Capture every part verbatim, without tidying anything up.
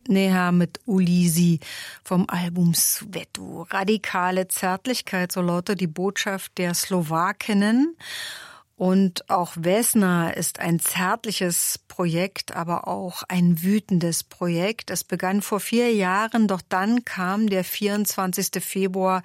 Neha mit Ulisi vom Album Svetu. Radikale Zärtlichkeit, so lautet die Botschaft der Slowakinnen. Und auch Vesna ist ein zärtliches Projekt, aber auch ein wütendes Projekt. Es begann vor vier Jahren, doch dann kam der vierundzwanzigster Februar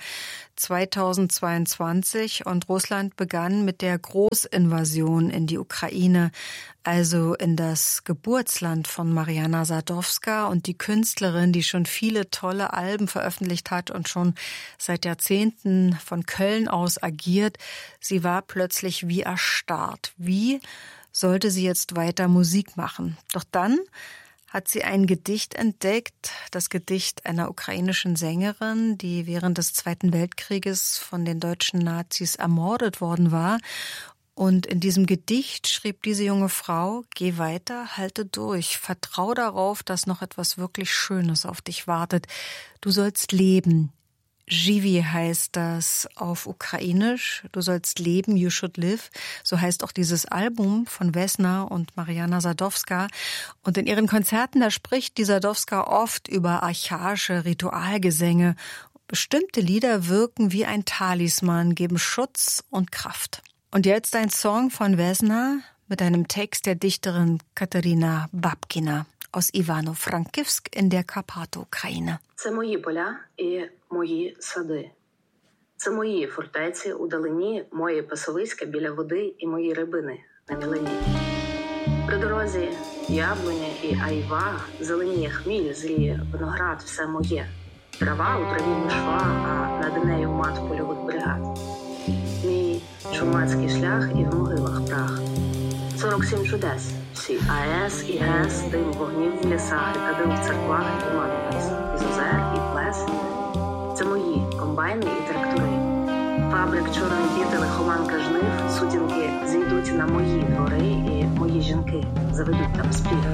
zweitausendzweiundzwanzig und Russland begann mit der Großinvasion in die Ukraine, also in das Geburtsland von Mariana Sadowska, und die Künstlerin, die schon viele tolle Alben veröffentlicht hat und schon seit Jahrzehnten von Köln aus agiert, sie war plötzlich wie erstarrt. Wie sollte sie jetzt weiter Musik machen? Doch dann hat sie ein Gedicht entdeckt, das Gedicht einer ukrainischen Sängerin, die während des Zweiten Weltkrieges von den deutschen Nazis ermordet worden war. Und in diesem Gedicht schrieb diese junge Frau: Geh weiter, halte durch, vertrau darauf, dass noch etwas wirklich Schönes auf dich wartet. Du sollst leben. Żywi heißt das auf Ukrainisch. Du sollst leben, you should live. So heißt auch dieses Album von Vesna und Mariana Sadowska. Und in ihren Konzerten, da spricht die Sadowska oft über archaische Ritualgesänge. Bestimmte Lieder wirken wie ein Talisman, geben Schutz und Kraft. Und jetzt ein Song von Vesna mit einem Text der Dichterin Katerina Babkina aus Ivano-Frankivsk in der Karpato-Ukraine. Це мої поля і мої сади. Це мої фортеці у далині, мої пасовиська біля води і мої рибини на мілині. При дорозі яблуня і айва, зеленіє хміль, зріє виноград, все моє. Трава у траві мишва, а над нею мат польових бригад. Мій чумацький шлях і в могилах прах. сорок сім чудес. Всі АЕС і ГЕС, дим вогнів в лісах, і кадил в церквах, і туман у ліс, із озер, і плес. Це мої комбайни і трактори. Фабрик, чорний діти, лихоманка жнив, сутінки зійдуть на мої двори, і мої жінки заведуть там спів.